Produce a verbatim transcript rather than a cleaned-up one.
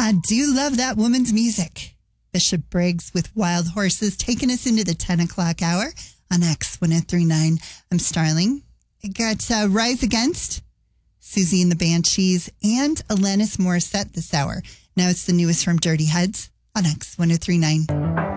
I do love that woman's music. Bishop Briggs with Wild Horses taking us into the ten o'clock hour on X one oh three point nine. I'm Starling. I got uh, Rise Against, Susie and the Banshees, and Alanis Morissette this hour. Now it's the newest from Dirty Heads on X one oh three point nine.